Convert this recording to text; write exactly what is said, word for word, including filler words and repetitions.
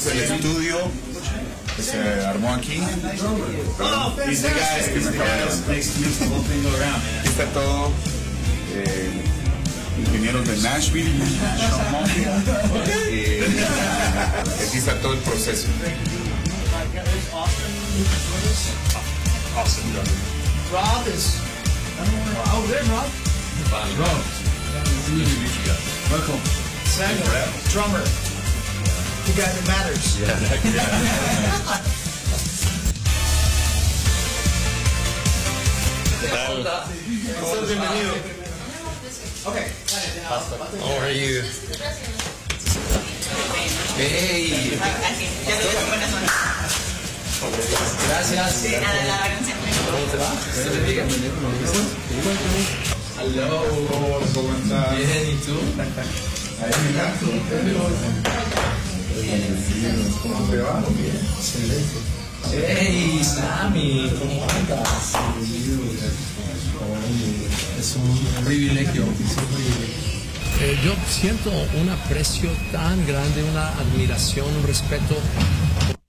es el estudio que se armó aquí. Dice guys que me acabaron. Aquí está todo. Eh, ingenieros de Nashville, Sean Monty. Eh, aquí está todo el proceso. Awesome. Rob is. Oh, there, Rob. Rob. Welcome. Samuel, drummer. The guy that matters. Yeah. ¿Qué tal? Bienvenido. Okay. How are you? Hey. Gracias. ¿Cómo te va? Hello. ¿Cómo estás? Bien, ¿y tú? ¿Cómo te va? Excelente. Hey, Sammy, ¿cómo andas? Es un privilegio. Es un privilegio. Eh, yo siento un aprecio tan grande, una admiración, un respeto